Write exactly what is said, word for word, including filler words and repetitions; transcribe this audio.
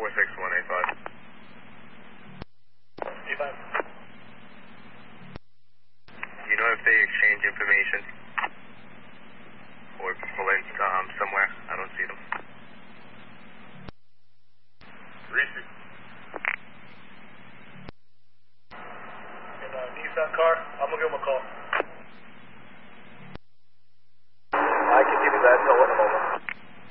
four six one eight five. eight five. Do you know if they exchange information? Or pull in um, somewhere? I don't see them. Reese. In a Nissan car, I'm gonna give him a call.